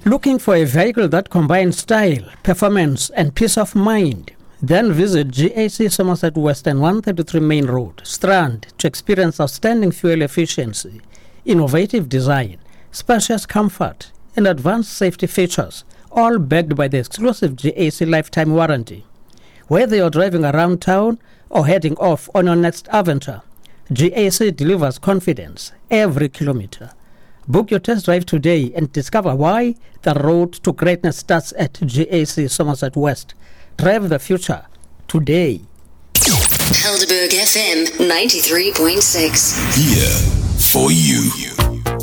Looking for a vehicle that combines style, performance, and peace of mind? Then visit GAC Somerset Western 133 Main Road, Strand, to experience outstanding fuel efficiency, innovative design, spacious comfort, and advanced safety features, all backed by the exclusive GAC lifetime warranty. Whether you're driving around town or heading off on your next adventure, GAC delivers confidence every kilometer. Book your test drive today and discover why the road to greatness starts at GAC Somerset West. Drive the future today. Helderberg FM 93.6. Here for you.